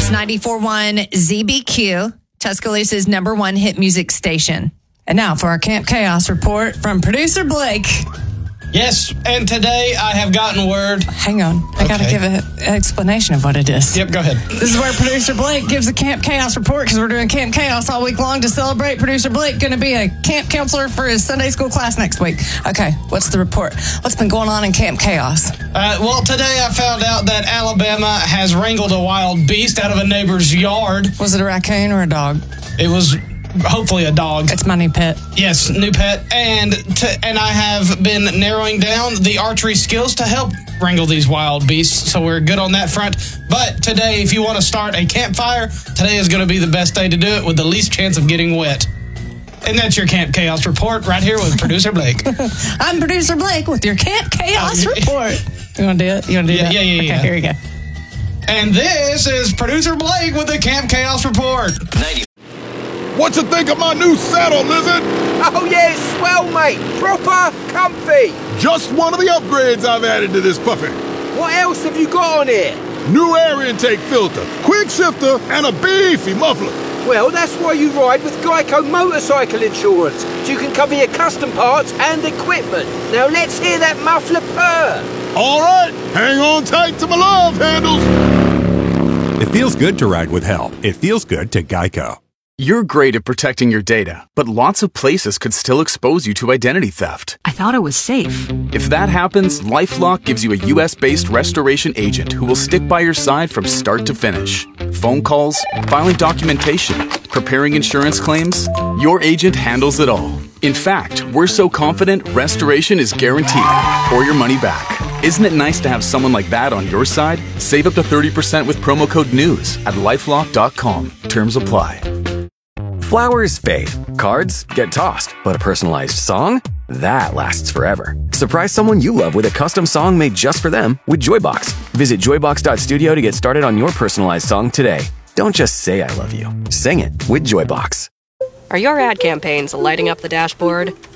is 94.1 ZBQ, Tuscaloosa's number one hit music station. And now for our Camp Chaos report from producer Blake. Yes, and today I have gotten word. Hang on. I got to give an explanation of what it is. Yep, go ahead. This is where producer Blake gives a Camp Chaos report because we're doing Camp Chaos all week long to celebrate. Producer Blake going to be a camp counselor for his Sunday school class next week. Okay, what's the report? What's been going on in Camp Chaos? Well, today I found out that Alabama has wrangled a wild beast out of a neighbor's yard. Was it a raccoon or a dog? It was hopefully a dog. It's my new pet. Yes, new pet. And I have been narrowing down the archery skills to help wrangle these wild beasts, so we're good on that front. But today, if you want to start a campfire, today is going to be the best day to do it with the least chance of getting wet. And that's your Camp Chaos report right here with producer Blake. I'm producer Blake with your Camp Chaos report. You want to do it? You want to do that? Yeah. Okay, here we go. And this is producer Blake with the Camp Chaos report. What you think of my new saddle, Lizard? Oh yeah, it's swell, mate. Proper comfy. Just one of the upgrades I've added to this puppy. What else have you got on here? New air intake filter, quick shifter, and a beefy muffler. Well, that's why you ride with Geico Motorcycle Insurance, so you can cover your custom parts and equipment. Now let's hear that muffler purr. All right, hang on tight to my love handles. It feels good to ride with help. It feels good to Geico. You're great at protecting your data, but lots of places could still expose you to identity theft. I thought it was safe. If that happens, LifeLock gives you a US-based restoration agent who will stick by your side from start to finish. Phone calls, filing documentation, preparing insurance claims, your agent handles it all. In fact, we're so confident restoration is guaranteed or your money back. Isn't it nice to have someone like that on your side? Save up to 30% with promo code NEWS at lifelock.com. Terms apply. Flowers fade, cards get tossed, but a personalized song? That lasts forever. Surprise someone you love with a custom song made just for them with Joybox. Visit joybox.studio to get started on your personalized song today. Don't just say I love you. Sing it with Joybox. Are your ad campaigns lighting up the dashboard?